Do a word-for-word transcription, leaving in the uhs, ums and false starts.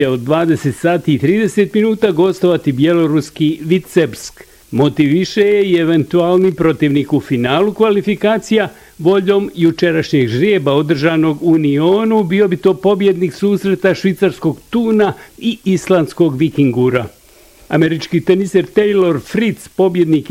od dvadeset sati i trideset minuta gostovati bjeloruski Vitebsk. Motiviše je i eventualni protivnik u finalu kvalifikacija. Voljom jučerašnjeg žrijeba održanog u Nionu bio bi to pobjednik susreta švicarskog Tuna i islandskog Vikingura. Američki teniser Taylor Fritz, pobjednik